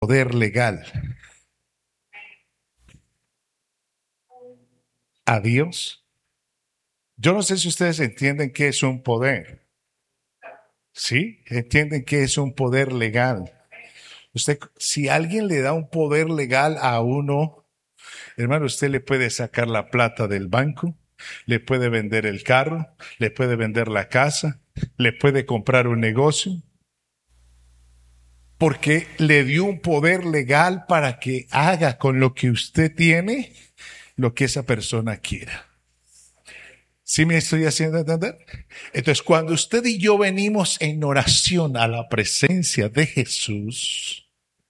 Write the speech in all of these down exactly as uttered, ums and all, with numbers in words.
poder legal a Dios. Yo no sé si ustedes entienden qué es un poder. ¿Sí? ¿Entienden qué es un poder legal? Usted, si alguien le da un poder legal a uno, hermano, usted le puede sacar la plata del banco, le puede vender el carro, le puede vender la casa, le puede comprar un negocio, porque le dio un poder legal para que haga con lo que usted tiene lo que esa persona quiera. ¿Sí me estoy haciendo entender? Entonces, cuando usted y yo venimos en oración a la presencia de Jesús,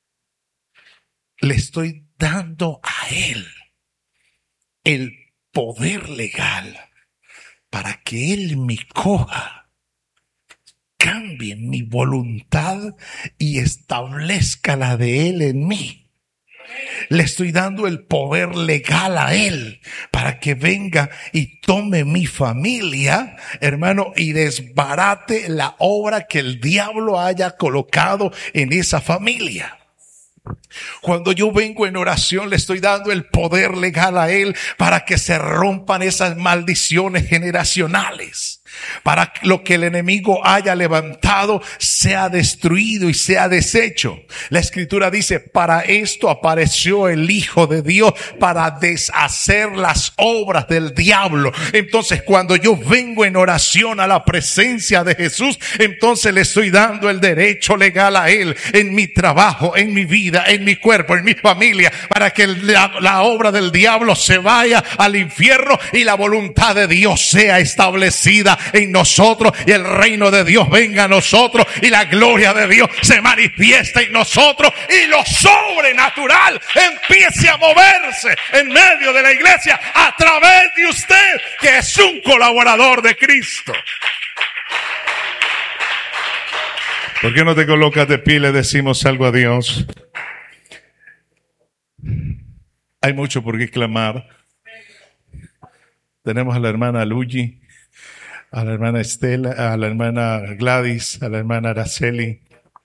le estoy dando a Él el poder legal para que Él me coja, cambie mi voluntad y establezca la de Él en mí. Le estoy dando el poder legal a Él para que venga y tome mi familia, hermano, y desbarate la obra que el diablo haya colocado en esa familia. Cuando yo vengo en oración, le estoy dando el poder legal a Él para que se rompan esas maldiciones generacionales. Para que lo que el enemigo haya levantado sea destruido y sea deshecho. La Escritura dice, para esto apareció el Hijo de Dios, para deshacer las obras del diablo. Entonces, cuando yo vengo en oración a la presencia de Jesús, entonces le estoy dando el derecho legal a Él en mi trabajo, en mi vida, en mi cuerpo, en mi familia, para que la, la obra del diablo se vaya al infierno y la voluntad de Dios sea establecida en nosotros y el reino de Dios venga a nosotros y la gloria de Dios se manifiesta en nosotros y lo sobrenatural empiece a moverse en medio de la iglesia a través de usted, que es un colaborador de Cristo. ¿Por qué no te colocas de pie y le decimos algo a Dios? Hay mucho por qué clamar. Tenemos a la hermana Luigi, a la hermana Estela, a la hermana Gladys, a la hermana Araceli,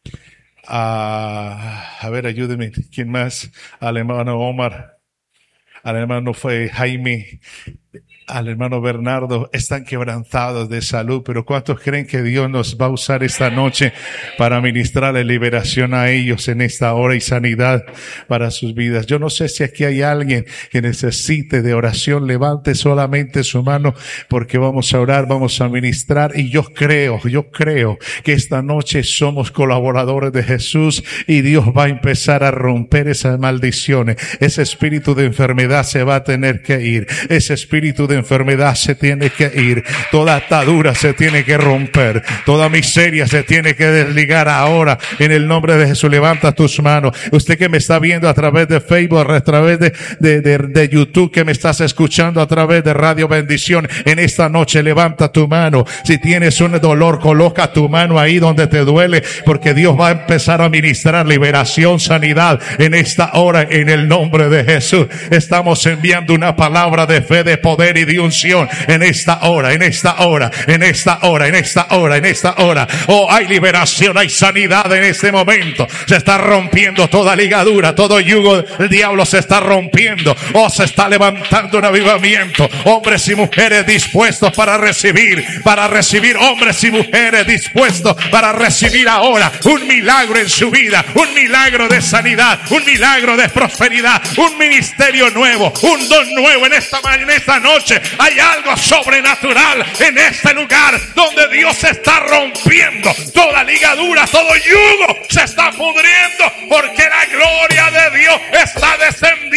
a, a ver, ayúdenme, ¿quién más? Al hermano Omar, al hermano fue Jaime, al hermano Bernardo. Están quebrantados de salud, pero ¿cuántos creen que Dios nos va a usar esta noche para ministrarle liberación a ellos en esta hora y sanidad para sus vidas? Yo no sé si aquí hay alguien que necesite de oración. Levante solamente su mano, porque vamos a orar, vamos a ministrar, y yo creo, yo creo que esta noche somos colaboradores de Jesús y Dios va a empezar a romper esas maldiciones. Ese espíritu de enfermedad se va a tener que ir, ese espíritu de enfermedad se tiene que ir, toda atadura se tiene que romper, toda miseria se tiene que desligar ahora en el nombre de Jesús. Levanta tus manos. Usted que me está viendo a través de Facebook, a través de, de, de, de YouTube, que me estás escuchando a través de Radio Bendición, en esta noche levanta tu mano. Si tienes un dolor, coloca tu mano ahí donde te duele, porque Dios va a empezar a ministrar liberación, sanidad en esta hora en el nombre de Jesús. Estamos enviando una palabra de fe, de poder y de unción en esta hora, en esta hora, en esta hora, en esta hora, en esta hora. Oh, hay liberación, hay sanidad en este momento. Se está rompiendo toda ligadura, todo yugo del diablo se está rompiendo. Oh, se está levantando un avivamiento. Hombres y mujeres dispuestos para recibir, para recibir, hombres y mujeres dispuestos para recibir ahora un milagro en su vida, un milagro de sanidad, un milagro de prosperidad, un ministerio nuevo, un don nuevo en esta mañana, en esta noche. Hay algo sobrenatural en este lugar donde Dios está rompiendo toda ligadura, todo yugo se está pudriendo, porque la gloria de Dios está descendiendo